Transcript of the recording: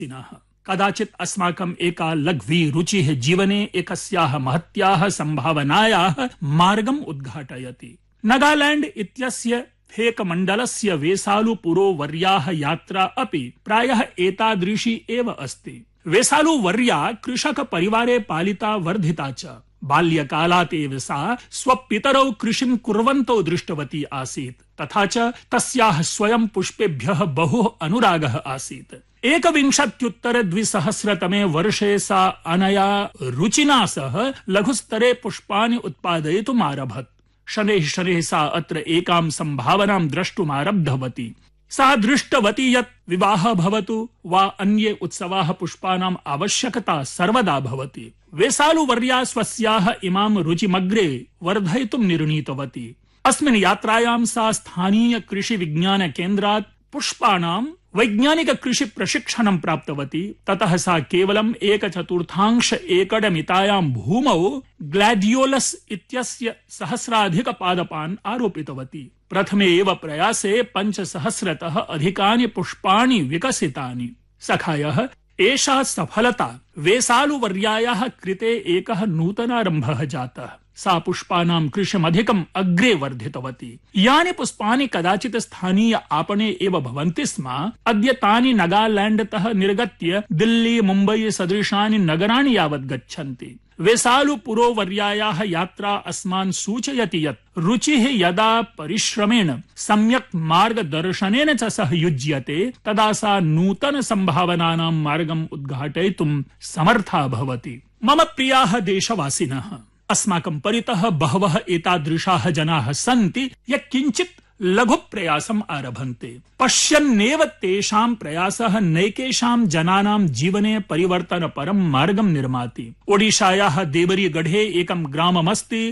कदाचित् अस्माकम् एका लघ्वी रुचिः जीवने एकस्याः महत्याः सम्भावनायाः मार्गम् उद्घाटयति। नागालैंड इत्यस्य फेक मण्डलस्य वेसालुपुरोवर्याः यात्रा अपि प्रायः एतादृशी एव अस्ति। वेसालुवर्या कृषक परिवारे पालिता वर्धिता च। बाल्यकालात् एव सा स्वपितरौ कृषिं कुर्वन्तौ दृष्टवती आसीत्, तथा च तस्याः स्वयं पुष्पेभ्यः बहु अनुरागः आसीत्। 1921 वर्षे सा अनया रुचिना सह लघुस्तरे पुष्पाणि उत्पादयितुम् आरभत। शनैः शनैः सा अत्र एकां सम्भावनां द्रष्टुमारब्धवती। सा दृष्टवती यत् विवाहः भवतु वा अन्ये उत्सवाः पुष्पाणाम् आवश्यकता सर्वदा भवति। वेसालुवर्या स्वस्याः इमां रुचिमग्रे वर्धयितुं निर्णीतवती। अस्मिन् यात्रायां सा स्थानीय कृषि विज्ञान केन्द्रात् पुष्पाणां वैज्ञानिक कृषि प्रशिक्षणं प्राप्तवती। ततः सा केवलम् 1/4 एकड़ मितायां भूमौ ग्लैडियोलस इत्यस्य सहस्राधिकपादपान् आरोपितवती। प्रथमे एव प्रयासे 5,000तः अधिकानि पुष्पाणि विकसितानि। सखायः एषा सफलता वेसालुवर्यायाः कृते एकः नूतनारम्भः जातः। सा पुष्पाणां कृषिमधिकम् अग्रे वर्धितवती। यानि पुष्पाणि कदाचित् स्थानीय आपणे एव भवन्ति स्म, अद्य तानि नागालैंडतः निर्गत्य दिल्ली मुम्बई सदृशानि नगराणि यावत् गच्छन्ति। वेसालुपुरोवर्यायाः यात्रा अस्मान् सूचयति यत् रुचिः यदा परिश्रमेण सम्यक् मार्गदर्शनेन च सह युज्यते, तदा सा नूतन सम्भावनानां मार्गम् उद्घाटयितुं समर्था भवति। मम प्रियाः देशवासिनः, अस्माकं परितः बहवः एतादृशाः जनाः सन्ति ये किञ्चित् लघु प्रयासम् आरभन्ते। पश्यन्नेव तेषां प्रयासः नैकेषां जनानां जीवने परिवर्तनपरं मार्गं निर्माति। ओडिशायाः देवरीगढे एकं ग्राममस्ति